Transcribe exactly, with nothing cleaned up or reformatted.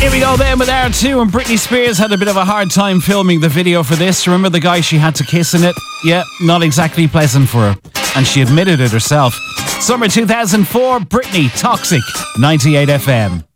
Here we go then with R two, and Britney Spears had a bit of a hard time filming the video for this. Remember the guy she had to kiss in it? Yeah, not exactly pleasant for her. And she admitted it herself. Summer two thousand four, Britney, Toxic, ninety-eight F M.